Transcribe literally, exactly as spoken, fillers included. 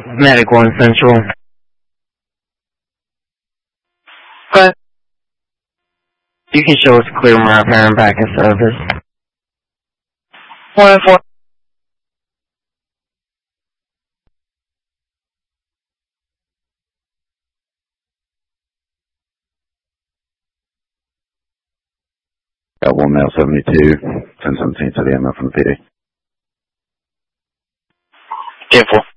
medical and central. But you can show us clear when we're up here and back in service. One four. Got one male seventy-two, ten seventeen to the M F from the P D. ten four.